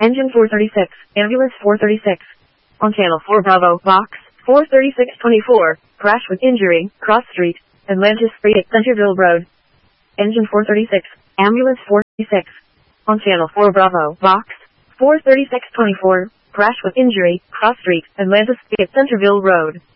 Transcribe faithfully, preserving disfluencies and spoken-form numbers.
Engine four thirty-six, Ambulance four thirty-six. On Channel four Bravo, Box four thirty-six twenty-four, crash with injury, cross street, Atlantis Street at Centerville Road. Engine four thirty-six, Ambulance four thirty-six. On Channel four Bravo, Box four thirty-six twenty-four, crash with injury, cross street, Atlantis Street at Centerville Road.